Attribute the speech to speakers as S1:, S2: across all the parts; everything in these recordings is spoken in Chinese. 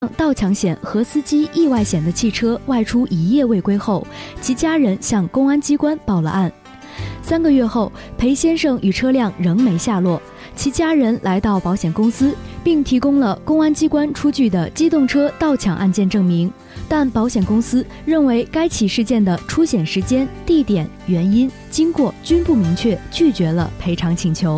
S1: 盗抢险和司机意外险的汽车外出1夜未归后，其家人向公安机关报了案。3个月后，裴先生与车辆仍没下落，其家人来到保险公司，并提供了公安机关出具的机动车盗抢案件证明，但保险公司认为该起事件的出险时间、地点、原因、经过均不明确，拒绝了赔偿请求。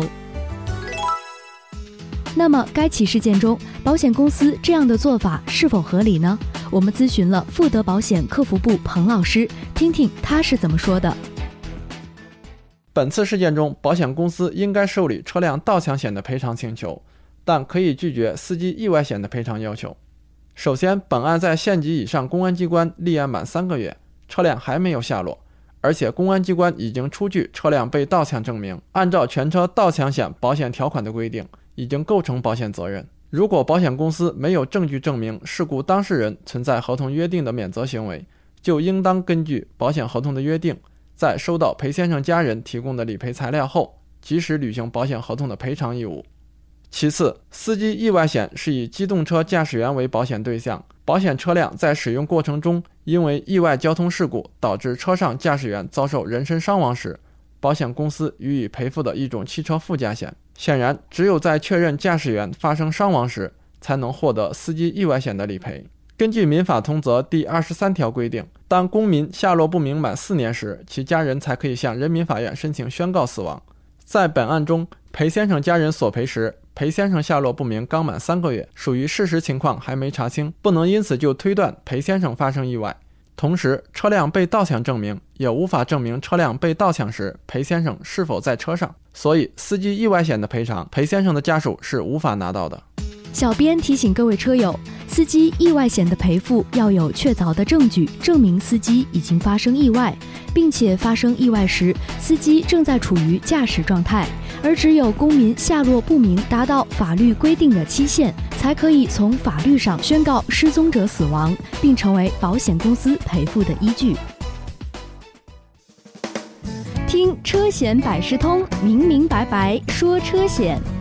S1: 那么该起事件中，保险公司这样的做法是否合理呢？我们咨询了富德保险客服部彭老师，听听他是怎么说的。
S2: 本次事件中，保险公司应该受理车辆盗抢险的赔偿请求，但可以拒绝司机意外险的赔偿要求。首先，本案在县级以上公安机关立案满3个月，车辆还没有下落，而且公安机关已经出具车辆被盗抢证明，按照全车盗抢险保险条款的规定，已经构成保险责任。如果保险公司没有证据证明事故当事人存在合同约定的免责行为，就应当根据保险合同的约定，在收到裴先生家人提供的理赔材料后，及时履行保险合同的赔偿义务。其次，司机意外险是以机动车驾驶员为保险对象，保险车辆在使用过程中因为意外交通事故导致车上驾驶员遭受人身伤亡时，保险公司予以赔付的一种汽车附加险。显然，只有在确认驾驶员发生伤亡时，才能获得司机意外险的理赔。根据民法通则第23条规定，当公民下落不明满4年时，其家人才可以向人民法院申请宣告死亡。在本案中，裴先生家人索赔时，裴先生下落不明刚满3个月，属于事实情况还没查清，不能因此就推断裴先生发生意外。同时，车辆被盗抢证明也无法证明车辆被盗抢时裴先生是否在车上，所以司机意外险的赔偿，裴先生的家属是无法拿到的。
S1: 小编提醒各位车友，司机意外险的赔付要有确凿的证据证明司机已经发生意外，并且发生意外时司机正在处于驾驶状态，而只有公民下落不明达到法律规定的期限，才可以从法律上宣告失踪者死亡，并成为保险公司赔付的依据。听车险百事通，明明白白说车险。